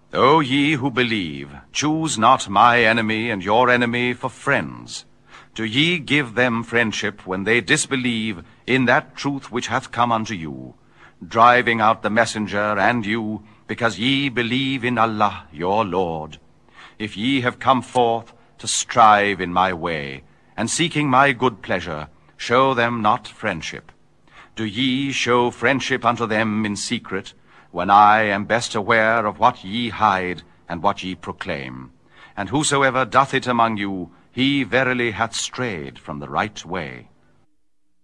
O ye who believe, choose not my enemy and your enemy for friends. Do ye give them friendship when they disbelieve in that truth which hath come unto you, driving out the messenger and you, because ye believe in Allah your Lord? If ye have come forth to strive in my way, and seeking my good pleasure, show them not friendship. Do ye show friendship unto them in secret, when I am best aware of what ye hide and what ye proclaim? And whosoever doth it among you, he verily hath strayed from the right way.